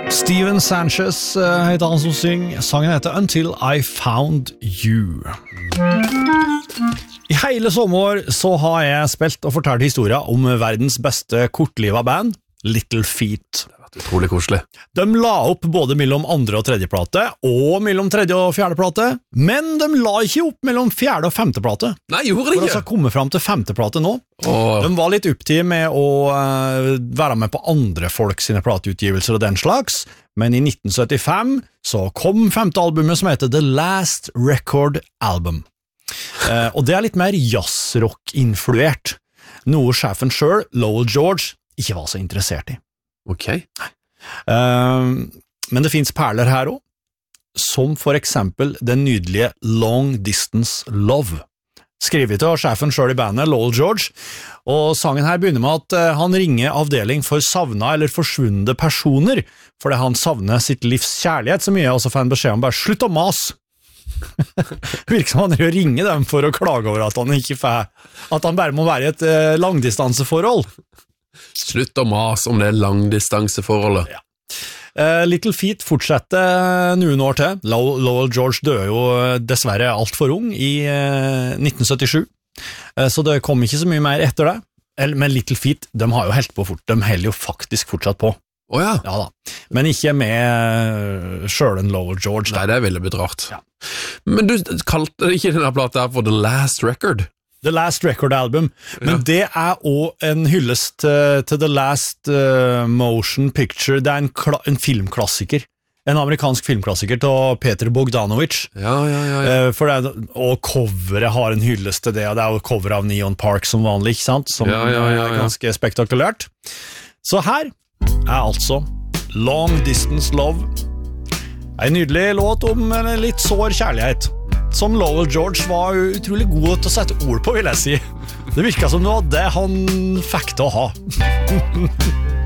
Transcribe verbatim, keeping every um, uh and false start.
Steven Sanchez heter han som synger. Sangen heter Until I Found You. I hele sommer så har jeg spilt og fortalt historier om verdens beste kortliva band, Little Feat. Det har vært utrolig koselig. De la opp både mellom andre og tredje plate, og mellom tredje og fjerde plate, men de la ikke opp mellom fjerde og femte plate. Nei, gjorde det For ikke? å komme frem til femte plate nå. Åh. De var litt opptatt med å uh, være med på andre folk sine plateutgivelser og den slags, men i nitten syttifem så kom femte albumet som heter The Last Record Album. Uh, og det er litt mer jazzrock-influert, noe sjefen selv, Lowell George, ikke var så interessert i. Ok. Uh, men det finnes perler her også, som for eksempel den nydelige Long Distance Love, skrevet av sjefen selv i bandet, Lowell George, og sangen her begynner med at uh, han ringer avdeling for savna eller forsvunne personer, fordi han savner sitt livs kjærlighet så mye, og så får han beskjed om bare slutt å mas. Virker som han ringer dem for å klage over at han ikke får, at han bare må være i et uh, langdistanseforhold. Slutt å mas om det langdistanseforholdet. Ja. Uh, Little Feat fortsetter noen år til. Low, Lowell George døde jo dessverre alt for ung i uh, nitten syttisju, uh, så det kom ikke så mye mer etter det. Men Little Feat, de har jo helt på fort, de holder jo faktisk fortsatt på. Åja. Ja da, men ikke med selv en Lowell George. Da. Nei, det er veldig bedratt. Ja. Men du kalte ikke denne plata her for The Last Record? The Last Record Album, men Ja. det er også en hyllest til, til The Last uh, Motion Picture. Det er en, kla- en filmklassiker, en amerikansk filmklassiker til Peter Bogdanovich. Ja, ja, ja. ja. Uh, for det er, og coveret har en hyllest til det, og det er jo cover av Neon Park som vanlig, ikke sant? Som Ja, ja, ja, ja. er ganske spektakulært. Så her er altså Long Distance Love, en nydelig låt om en litt sår kjærlighet, som Lowell George var utrolig god til å sette ord på, vil jeg si. Det virket som det var det han fikk til å ha.